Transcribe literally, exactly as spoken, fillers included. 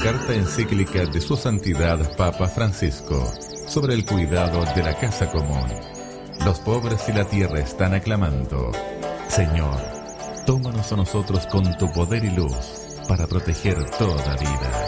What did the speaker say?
carta encíclica de Su Santidad Papa Francisco sobre el cuidado de la casa común. Los pobres y la tierra están aclamando: Señor, tómanos a nosotros con tu poder y luz para proteger toda vida.